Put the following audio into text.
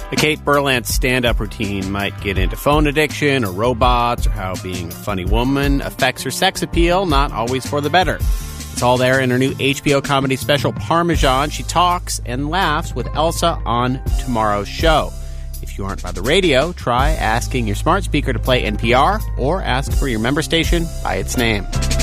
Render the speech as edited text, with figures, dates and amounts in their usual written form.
The Kate Berlant stand-up routine might get into phone addiction or robots or how being a funny woman affects her sex appeal, not always for the better. It's all there in her new HBO comedy special, Parmesan. She talks and laughs with Elsa on tomorrow's show. If you aren't by the radio, try asking your smart speaker to play NPR or ask for your member station by its name.